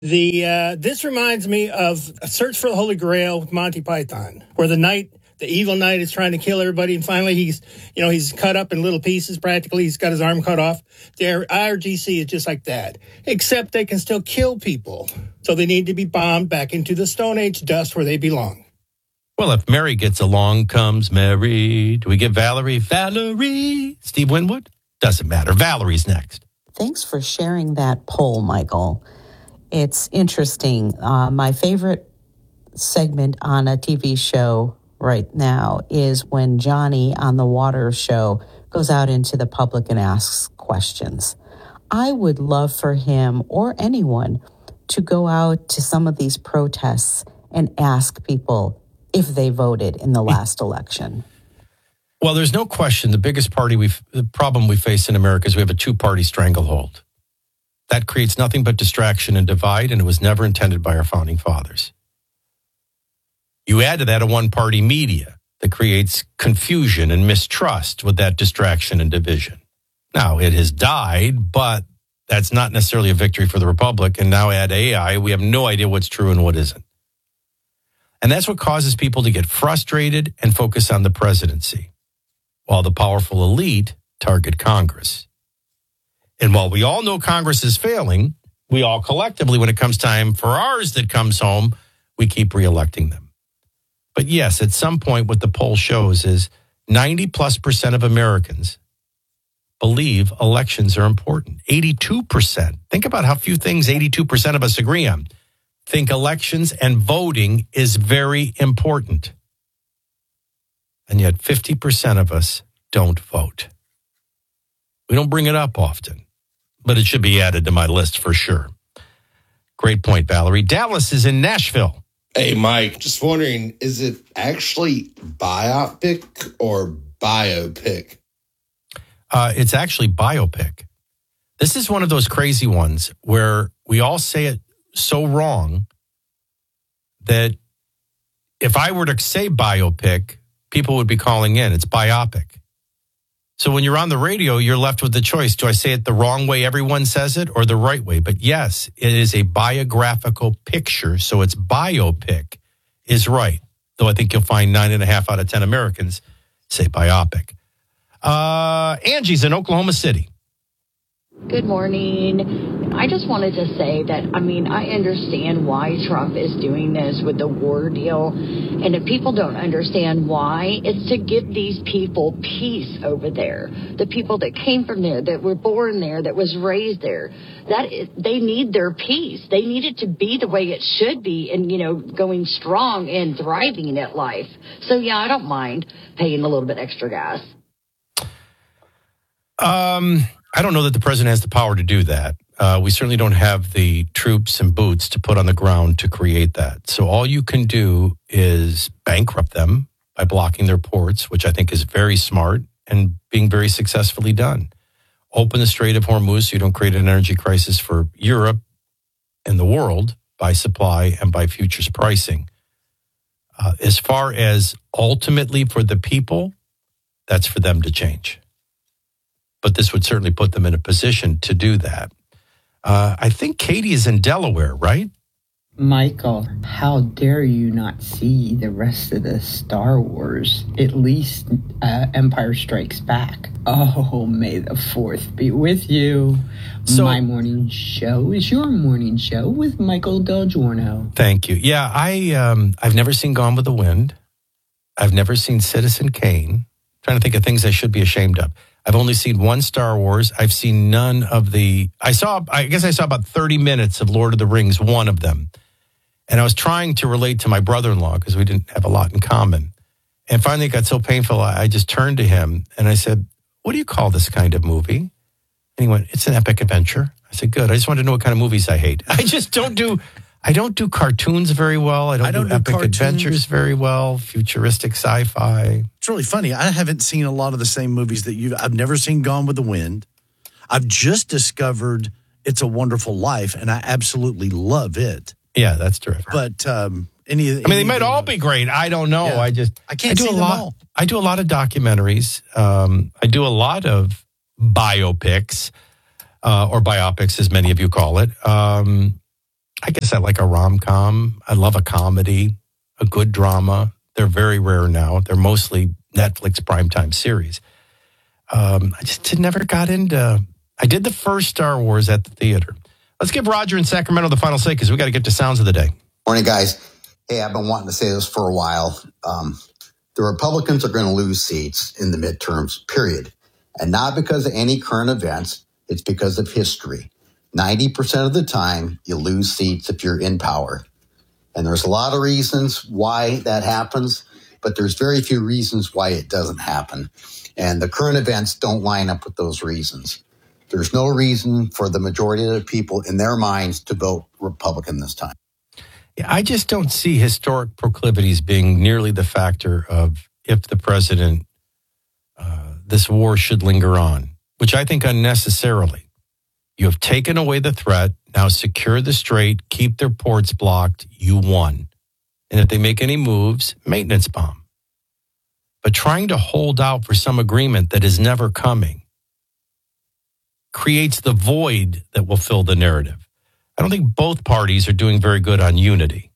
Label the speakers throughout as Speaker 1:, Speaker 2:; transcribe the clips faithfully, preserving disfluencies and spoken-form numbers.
Speaker 1: The uh, this reminds me of A Search for the Holy Grail with Monty Python, where the knight, the evil knight, is trying to kill everybody, and finally he's, you know, he's cut up in little pieces. Practically, he's got his arm cut off. The I R G C is just like that, except they can still kill people, so they need to be bombed back into the Stone Age dust where they belong.
Speaker 2: Well, if Mary gets along, comes Mary. Do we get Valerie? Valerie. Steve Winwood? Doesn't matter. Valerie's next.
Speaker 3: Thanks for sharing that poll, Michael. It's interesting. Uh, my favorite segment on a T V show right now is when Johnny on the Water Show goes out into the public and asks questions. I would love for him or anyone to go out to some of these protests and ask people if they voted in the last election.
Speaker 2: Well, there's no question the biggest party we've, the problem we face in America is we have a two-party stranglehold. That creates nothing but distraction and divide, and it was never intended by our founding fathers. You add to that a one-party media that creates confusion and mistrust with that distraction and division. Now, it has died, but that's not necessarily a victory for the Republic. And now add A I, we have no idea what's true and what isn't. And that's what causes people to get frustrated and focus on the presidency, while the powerful elite target Congress. And while we all know Congress is failing, we all collectively, when it comes time for ours that comes home, we keep reelecting them. But yes, at some point, what the poll shows is ninety plus percent of Americans believe elections are important. eighty-two percent. Think about how few things eighty-two percent of us agree on. Think elections and voting is very important. And yet fifty percent of us don't vote. We don't bring it up often, but it should be added to my list for sure. Great point, Valerie. Dallas is in Nashville.
Speaker 4: Hey, Mike, just wondering, is it actually biopic or biopic?
Speaker 2: Uh, it's actually biopic. This is one of those crazy ones where we all say it so wrong that if I were to say biopic, people would be calling in. It's biopic. So when you're on the radio, you're left with the choice. Do I say it the wrong way everyone says it or the right way? But yes, it is a biographical picture. So it's biopic is right. Though I think you'll find nine and a half out of ten Americans say biopic. Uh, Angie's in Oklahoma City.
Speaker 5: Good morning. I just wanted to say that, I mean, I understand why Trump is doing this with the war deal. And if people don't understand why, it's to give these people peace over there. The people that came from there, that were born there, that was raised there, that is, they need their peace. They need it to be the way it should be and, you know, going strong and thriving at life. So, yeah, I don't mind paying a little bit extra gas.
Speaker 2: Um... I don't know that the president has the power to do that. Uh, we certainly don't have the troops and boots to put on the ground to create that. So all you can do is bankrupt them by blocking their ports, which I think is very smart and being very successfully done. Open the Strait of Hormuz so you don't create an energy crisis for Europe and the world by supply and by futures pricing. Uh, as far as ultimately for the people, that's for them to change. But this would certainly put them in a position to do that. Uh, I think Katie is in Delaware, right?
Speaker 6: Michael, how dare you not see the rest of the Star Wars, at least uh, Empire Strikes Back. Oh, may the fourth be with you. So, my morning show is your morning show with Michael Del Giorno.
Speaker 2: Thank you. Yeah, I, um, I've never seen Gone with the Wind. I've never seen Citizen Kane. I'm trying to think of things I should be ashamed of. I've only seen one Star Wars. I've seen none of the, I saw, I guess I saw about thirty minutes of Lord of the Rings, one of them. And I was trying to relate to my brother-in-law because we didn't have a lot in common. And finally it got so painful, I just turned to him and I said, what do you call this kind of movie? And he went, it's an epic adventure. I said, good. I just wanted to know what kind of movies I hate. I just don't do, I don't do cartoons very well. I don't, I don't do, do epic cartoons. adventures very well. Futuristic sci-fi.
Speaker 7: It's really funny. I haven't seen a lot of the same movies that you've. I've never seen Gone with the Wind. I've just discovered It's a Wonderful Life, and I absolutely love it.
Speaker 2: Yeah, that's terrific.
Speaker 7: But um, any, any,
Speaker 2: I mean, they might all be great. I don't know. Yeah. I just
Speaker 7: I can't
Speaker 2: I do
Speaker 7: see
Speaker 2: a
Speaker 7: them
Speaker 2: lot.
Speaker 7: all.
Speaker 2: I do a lot of documentaries. Um, I do a lot of biopics uh, or biopics, as many of you call it. Um, I guess I like a rom-com. I love a comedy, a good drama. They're very rare now. They're mostly Netflix primetime series. Um, I just never got into... I did the first Star Wars at the theater. Let's give Roger in Sacramento the final say because we got to get to Sounds of the Day.
Speaker 8: Morning, guys. Hey, I've been wanting to say this for a while. Um, the Republicans are going to lose seats in the midterms, period. And not because of any current events. It's because of history. ninety percent of the time, you lose seats if you're in power. And there's a lot of reasons why that happens, but there's very few reasons why it doesn't happen. And the current events don't line up with those reasons. There's no reason for the majority of the people in their minds to vote Republican this time.
Speaker 2: Yeah, I just don't see historic proclivities being nearly the factor of if the president, uh, this war should linger on, which I think unnecessarily. You have taken away the threat. Now secure the strait, keep their ports blocked. You won. And if they make any moves, maintenance bomb. But trying to hold out for some agreement that is never coming creates the void that will fill the narrative. I don't think both parties are doing very good on unity.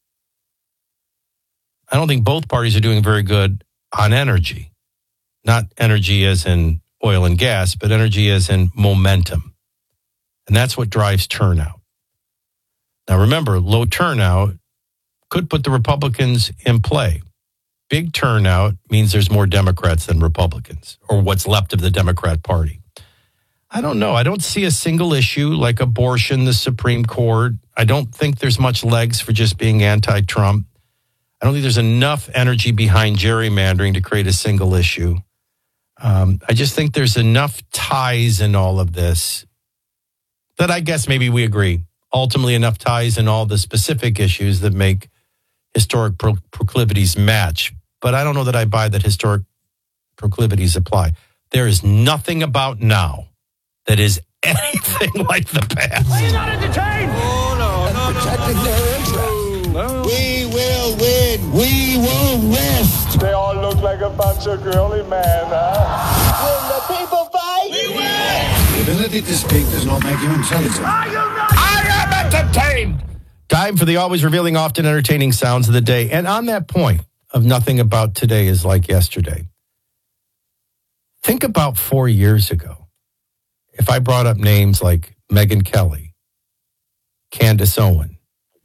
Speaker 2: I don't think both parties are doing very good on energy. Not energy as in oil and gas, but energy as in momentum. And that's what drives turnout. Now, remember, low turnout could put the Republicans in play. Big turnout means there's more Democrats than Republicans, or what's left of the Democrat Party. I don't know. I don't see a single issue like abortion, the Supreme Court. I don't think there's much legs for just being anti-Trump. I don't think there's enough energy behind gerrymandering to create a single issue. Um, I just think there's enough ties in all of this that I guess maybe we agree. Ultimately, enough ties in all the specific issues that make historic pro- proclivities match. But I don't know that I buy that historic proclivities apply. There is nothing about now that is anything like the past.
Speaker 9: Are you not entertained?
Speaker 10: Oh, no, no, no.
Speaker 9: Protecting their interests.
Speaker 10: No.
Speaker 9: We will win. We will rest.
Speaker 11: They all look like a bunch of girly men, huh?
Speaker 9: When the people fight, we win.
Speaker 12: The ability to speak does not make you intelligent.
Speaker 9: Are you not? I am entertained.
Speaker 2: Time for the always revealing, often entertaining sounds of the day. And on that point of nothing about today is like yesterday. Think about four years ago. If I brought up names like Megyn Kelly, Candace Owen,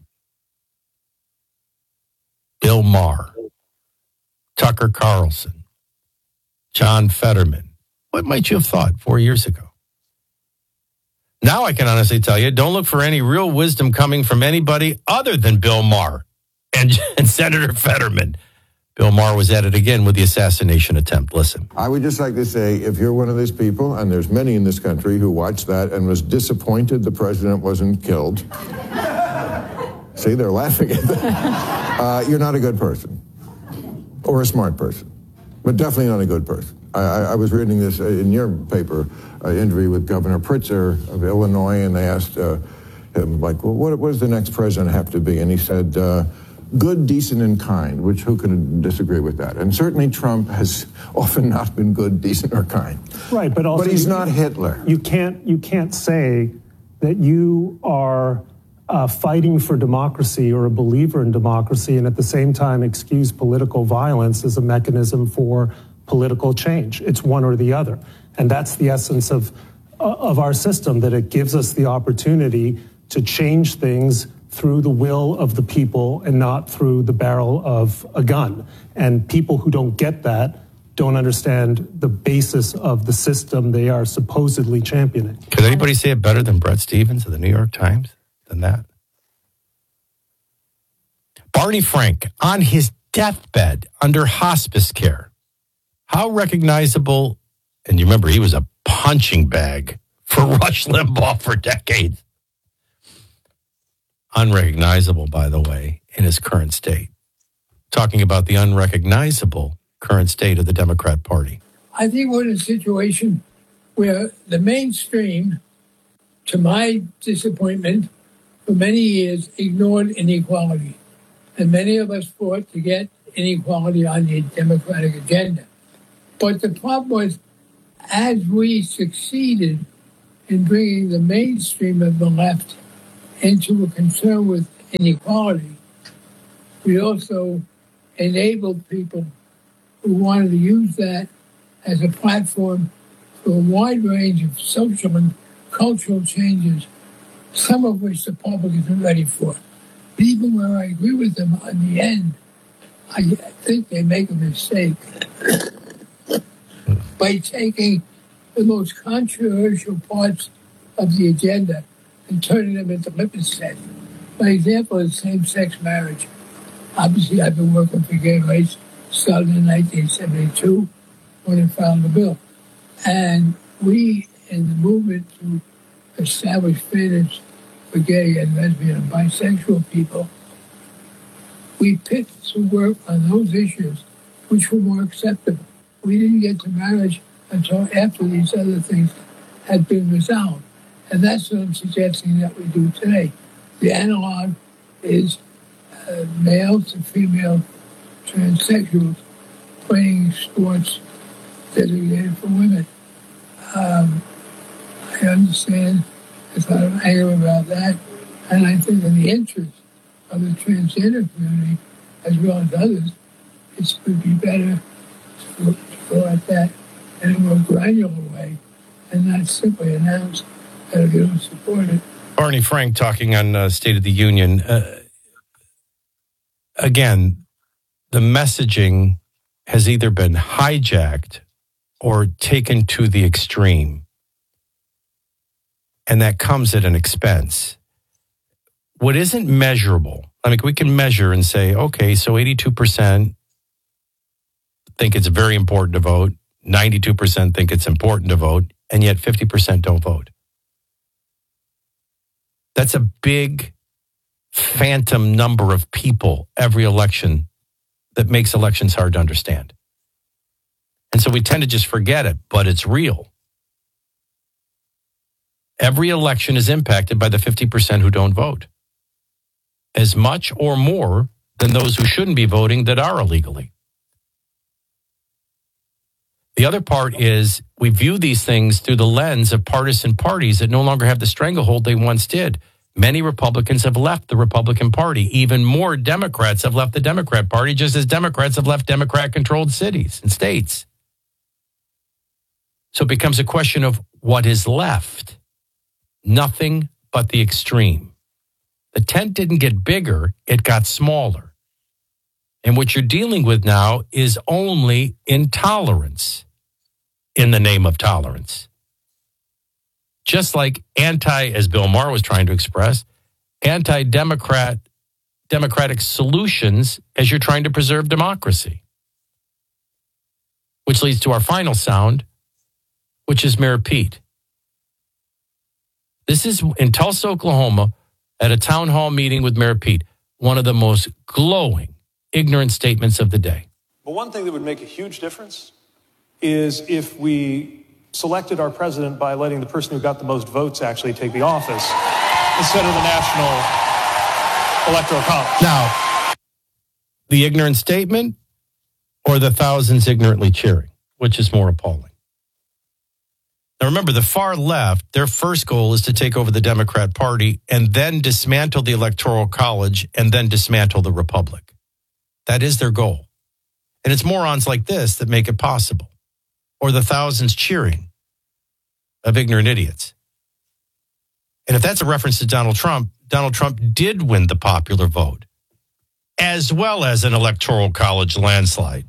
Speaker 2: Bill Maher, Tucker Carlson, John Fetterman, what might you have thought four years ago? Now I can honestly tell you, don't look for any real wisdom coming from anybody other than Bill Maher and, and Senator Fetterman. Bill Maher was at it again with the assassination attempt. Listen.
Speaker 13: I would just like to say, if you're one of these people, and there's many in this country who watched that and was disappointed the president wasn't killed. See, they're laughing at that. Uh, you're not a good person. Or a smart person. But definitely not a good person. I, I was reading this in your paper, uh, interview with Governor Pritzker of Illinois, and they asked uh, him, like, well, what, what does the next president have to be? And he said, uh, good, decent, and kind, which who could disagree with that? And certainly Trump has often not been good, decent, or kind.
Speaker 14: Right, but also...
Speaker 13: But he's
Speaker 14: you,
Speaker 13: not Hitler.
Speaker 14: You can't, you can't say that you are uh, fighting for democracy or a believer in democracy and at the same time excuse political violence as a mechanism for political change. It's one or the other. And that's the essence of, uh, of our system, that it gives us the opportunity to change things through the will of the people and not through the barrel of a gun. And people who don't get that don't understand the basis of the system they are supposedly championing.
Speaker 2: Could anybody say it better than Bret Stephens of the New York Times than that? Barney Frank, on his deathbed under hospice care. How recognizable, and you remember he was a punching bag for Rush Limbaugh for decades. Unrecognizable, by the way, in his current state. Talking about the unrecognizable current state of the Democrat Party.
Speaker 15: I think we're in a situation where the mainstream, to my disappointment, for many years ignored inequality. And many of us fought to get inequality on the Democratic agenda. But the problem was, as we succeeded in bringing the mainstream of the left into a concern with inequality, we also enabled people who wanted to use that as a platform for a wide range of social and cultural changes, some of which the public isn't ready for. But even where I agree with them on the end, I think they make a mistake by taking the most controversial parts of the agenda and turning them into litmus tests. My example is same-sex marriage. Obviously, I've been working for gay rights, started in nineteen seventy-two when I filed the bill. And we, in the movement to establish fairness for gay and lesbian and bisexual people, we picked to work on those issues which were more acceptable. We didn't get to marriage until after these other things had been resolved. And that's what I'm suggesting that we do today. The analog is uh, male to female transsexuals playing sports designated for women. Um, I understand there's a lot of anger about that, and I think in the interest of the transgender community, as well as others, it would be better to, to go at that in a more granular way and not simply announce that if you don't support it.
Speaker 2: Barney Frank talking on uh, State of the Union. Uh, again, the messaging has either been hijacked or taken to the extreme. And that comes at an expense. What isn't measurable, I mean, we can measure and say, okay, so eighty-two percent think it's very important to vote, ninety-two percent think it's important to vote, and yet fifty percent don't vote. That's a big phantom number of people every election that makes elections hard to understand. And so we tend to just forget it, but it's real. Every election is impacted by the fifty percent who don't vote, as much or more than those who shouldn't be voting that are illegally. The other part is we view these things through the lens of partisan parties that no longer have the stranglehold they once did. Many Republicans have left the Republican Party. Even more Democrats have left the Democrat Party, just as Democrats have left Democrat-controlled cities and states. So it becomes a question of what is left. Nothing but the extreme. The tent didn't get bigger, it got smaller. And what you're dealing with now is only intolerance in the name of tolerance. Just like anti, as Bill Maher was trying to express, anti-democrat, democratic solutions as you're trying to preserve democracy. Which leads to our final sound, which is Mayor Pete. This is in Tulsa, Oklahoma, at a town hall meeting with Mayor Pete, one of the most glowing, ignorant statements of the day.
Speaker 10: But one thing that would make a huge difference is if we selected our president by letting the person who got the most votes actually take the office instead of the National Electoral College.
Speaker 2: Now, the ignorant statement or the thousands ignorantly cheering, which is more appalling? Now, remember, the far left, their first goal is to take over the Democrat Party and then dismantle the Electoral College and then dismantle the Republic. That is their goal. And it's morons like this that make it possible. Or the thousands cheering of ignorant idiots. And if that's a reference to Donald Trump, Donald Trump did win the popular vote, as well as an Electoral College landslide.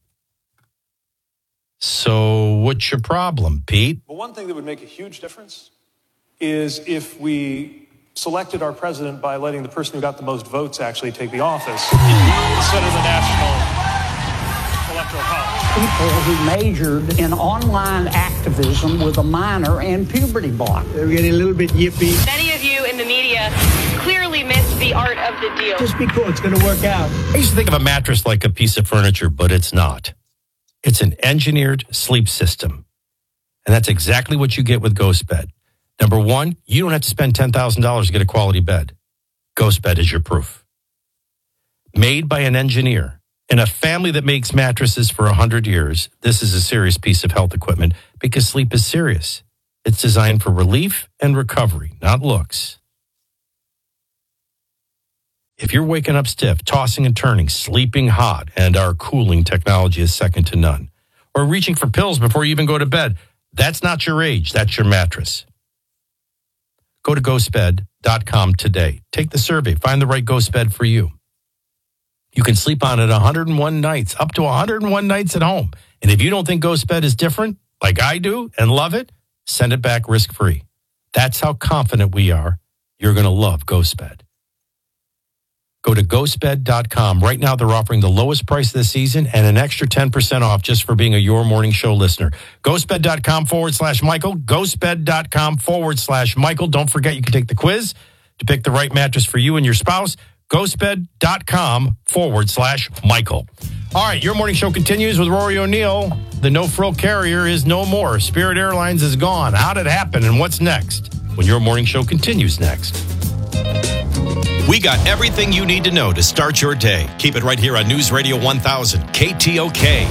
Speaker 2: So what's your problem, Pete?
Speaker 10: But one thing that would make a huge difference is if we selected our president by letting the person who got the most votes actually take the office instead of the National Electoral College.
Speaker 16: People who majored in online activism with a minor in puberty block.
Speaker 17: They're getting a little bit yippy.
Speaker 18: Many of you in the media clearly missed the art of the deal.
Speaker 17: Just be cool. It's going to work out.
Speaker 2: I used to think of a mattress like a piece of furniture, but it's not. It's an engineered sleep system. And that's exactly what you get with GhostBed. Number one, you don't have to spend ten thousand dollars to get a quality bed. GhostBed is your proof. Made by an engineer in a family that makes mattresses for one hundred years, this is a serious piece of health equipment because sleep is serious. It's designed for relief and recovery, not looks. If you're waking up stiff, tossing and turning, sleeping hot, and our cooling technology is second to none, or reaching for pills before you even go to bed, that's not your age. That's your mattress. Go to ghost bed dot com today. Take the survey. Find the right ghost bed for you. You can sleep on it one hundred one nights, up to one hundred one nights at home. And if you don't think Ghost Bed is different, like I do, and love it, send it back risk-free. That's how confident we are you're going to love Ghost Bed. Go to ghost bed dot com. Right now, they're offering the lowest price this season and an extra ten percent off just for being a Your Morning Show listener. ghost bed dot com forward slash Michael. ghost bed dot com forward slash Michael. Don't forget you can take the quiz to pick the right mattress for you and your spouse. ghost bed dot com forward slash Michael. All right, Your Morning Show continues with Rory O'Neill. The no-frill carrier is no more. Spirit Airlines is gone. How did it happen and what's next? When Your Morning Show continues next. We got everything you need to know to start your day. Keep it right here on News Radio one thousand, K T O K.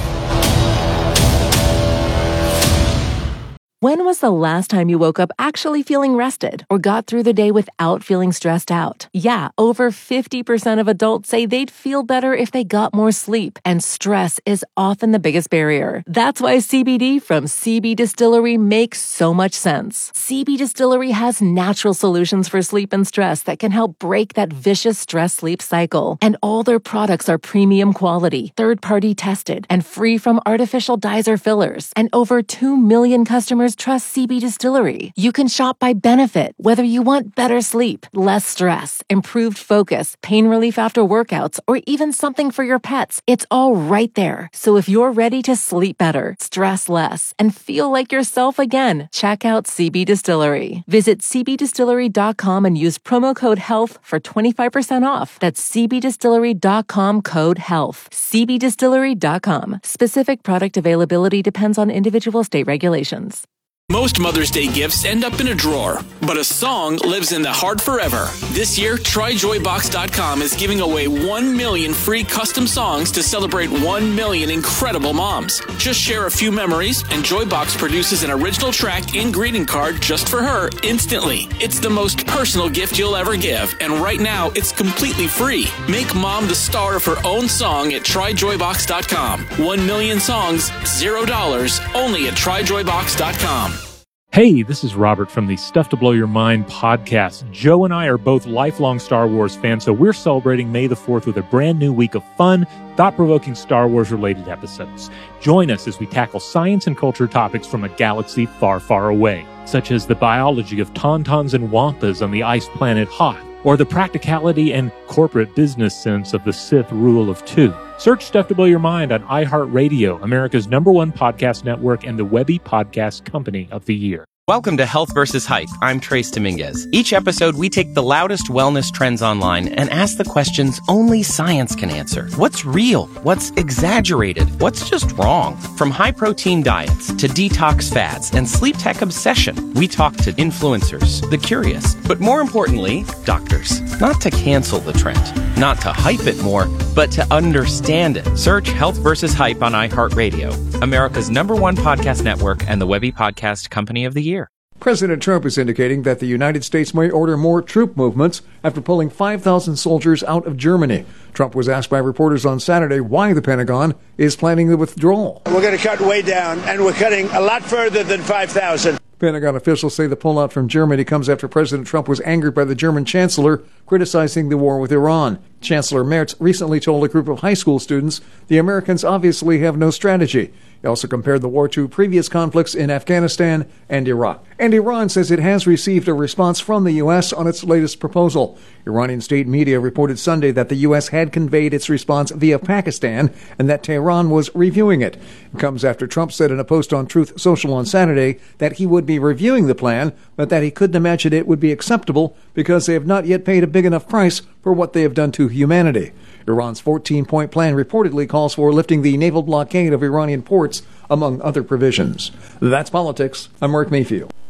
Speaker 19: When was the last time you woke up actually feeling rested or got through the day without feeling stressed out? Yeah, over fifty percent of adults say they'd feel better if they got more sleep, and stress is often the biggest barrier. That's why C B D from C B Distillery makes so much sense. C B Distillery has natural solutions for sleep and stress that can help break that vicious stress-sleep cycle. And all their products are premium quality, third-party tested, and free from artificial dyes or fillers. And over two million customers trust C B Distillery. You can shop by benefit, whether you want better sleep, less stress, improved focus, pain relief after workouts, or even something for your pets. It's all right there. So if you're ready to sleep better, stress less, and feel like yourself again, check out C B Distillery. Visit c b distillery dot com and use promo code HEALTH for twenty-five percent off. That's c b distillery dot com code HEALTH. c b distillery dot com. Specific product availability depends on individual state regulations.
Speaker 20: Most Mother's Day gifts end up in a drawer, but a song lives in the heart forever. This year, try joy box dot com is giving away one million free custom songs to celebrate one million incredible moms. Just share a few memories, and Joybox produces an original track and greeting card just for her instantly. It's the most personal gift you'll ever give, and right now, it's completely free. Make mom the star of her own song at try joy box dot com. One million songs, zero dollars, only at try joy box dot com.
Speaker 21: Hey, this is Robert from the Stuff to Blow Your Mind podcast. Joe and I are both lifelong Star Wars fans, so we're celebrating May the fourth with a brand new week of fun, thought-provoking Star Wars-related episodes. Join us as we tackle science and culture topics from a galaxy far, far away, such as the biology of tauntauns and wampas on the ice planet Hoth, or the practicality and corporate business sense of the Sith rule of two. Search Stuff to Blow Your Mind on iHeartRadio, America's number one podcast network and the Webby Podcast Company of the Year.
Speaker 22: Welcome to Health versus Hype. I'm Trace Dominguez. Each episode, we take the loudest wellness trends online and ask the questions only science can answer. What's real? What's exaggerated? What's just wrong? From high-protein diets to detox fads and sleep tech obsession, we talk to influencers, the curious, but more importantly, doctors. Not to cancel the trend, not to hype it more, but to understand it. Search Health versus Hype on iHeartRadio, America's number one podcast network and the Webby Podcast Company of the Year.
Speaker 23: President Trump is indicating that the United States may order more troop movements after pulling five thousand soldiers out of Germany. Trump was asked by reporters on Saturday why the Pentagon is planning the withdrawal.
Speaker 24: We're going to cut way down, and we're cutting a lot further than five thousand.
Speaker 23: Pentagon officials say the pullout from Germany comes after President Trump was angered by the German chancellor criticizing the war with Iran. Chancellor Merz recently told a group of high school students the Americans obviously have no strategy. He also compared the war to previous conflicts in Afghanistan and Iraq. And Iran says it has received a response from the U S on its latest proposal. Iranian state media reported Sunday that the U S had conveyed its response via Pakistan and that Tehran was reviewing it. It comes after Trump said in a post on Truth Social on Saturday that he would be reviewing the plan, but that he couldn't imagine it would be acceptable because they have not yet paid a big enough price for what they have done to humanity. Iran's fourteen-point plan reportedly calls for lifting the naval blockade of Iranian ports, among other provisions. That's politics. I'm Mark Mayfield.